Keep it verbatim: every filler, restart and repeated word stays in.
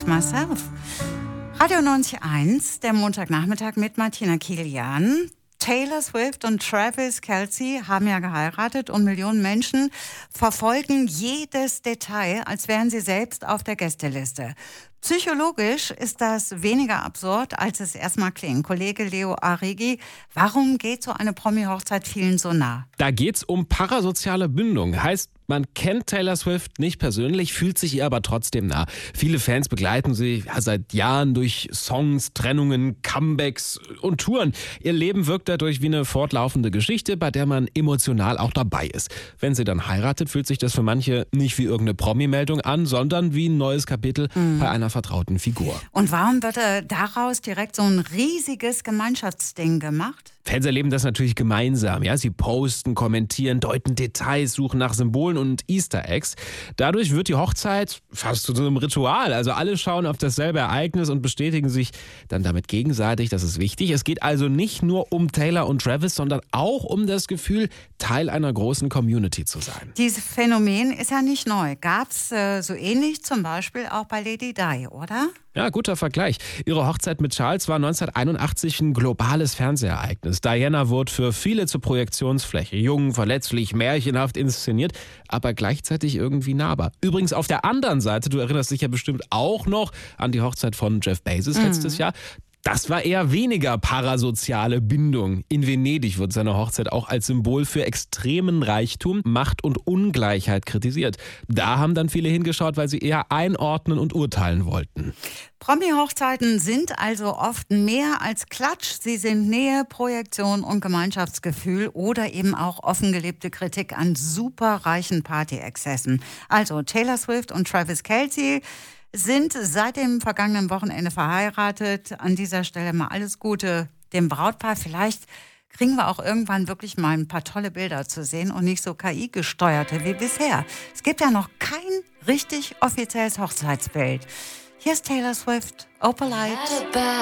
Myself. Radio neunzig Komma eins, der Montagnachmittag mit Martina Kilian. Taylor Swift und Travis Kelce haben ja geheiratet und Millionen Menschen verfolgen jedes Detail, als wären sie selbst auf der Gästeliste. Psychologisch ist das weniger absurd, als es erstmal klingt. Kollege Leo Arrighi, warum geht so eine Promi-Hochzeit vielen so nah? Da geht's um parasoziale Bindung. Heißt, man kennt Taylor Swift nicht persönlich, fühlt sich ihr aber trotzdem nah. Viele Fans begleiten sie ja, seit Jahren durch Songs, Trennungen, Comebacks und Touren. Ihr Leben wirkt dadurch wie eine fortlaufende Geschichte, bei der man emotional auch dabei ist. Wenn sie dann heiratet, fühlt sich das für manche nicht wie irgendeine Promi-Meldung an, sondern wie ein neues Kapitel mhm. bei einer vertrauten Figur. Und warum wird äh, daraus direkt so ein riesiges Gemeinschaftsding gemacht? Fans erleben das natürlich gemeinsam. Ja? Sie posten, kommentieren, deuten Details, suchen nach Symbolen und Easter Eggs. Dadurch wird die Hochzeit fast zu so einem Ritual. Also alle schauen auf dasselbe Ereignis und bestätigen sich dann damit gegenseitig. Das ist wichtig. Es geht also nicht nur um Taylor und Travis, sondern auch um das Gefühl, Teil einer großen Community zu sein. Dieses Phänomen ist ja nicht neu. Gab es äh, so ähnlich zum Beispiel auch bei Lady Di, oder? Ja, guter Vergleich. Ihre Hochzeit mit Charles war neunzehnhunderteinundachtzig ein globales Fernsehereignis. Diana wurde für viele zur Projektionsfläche. Jung, verletzlich, märchenhaft inszeniert, aber gleichzeitig irgendwie nahbar. Übrigens auf der anderen Seite, du erinnerst dich ja bestimmt auch noch an die Hochzeit von Jeff Bezos mhm. letztes Jahr. Das war eher weniger parasoziale Bindung. In Venedig wird seine Hochzeit auch als Symbol für extremen Reichtum, Macht und Ungleichheit kritisiert. Da haben dann viele hingeschaut, weil sie eher einordnen und urteilen wollten. Promi-Hochzeiten sind also oft mehr als Klatsch. Sie sind Nähe, Projektion und Gemeinschaftsgefühl oder eben auch offen gelebte Kritik an superreichen Partyexzessen. Also Taylor Swift und Travis Kelce sind seit dem vergangenen Wochenende verheiratet. An dieser Stelle mal alles Gute dem Brautpaar. Vielleicht kriegen wir auch irgendwann wirklich mal ein paar tolle Bilder zu sehen und nicht so K I-gesteuerte wie bisher. Es gibt ja noch kein richtig offizielles Hochzeitsbild. Hier ist Taylor Swift, Opalite.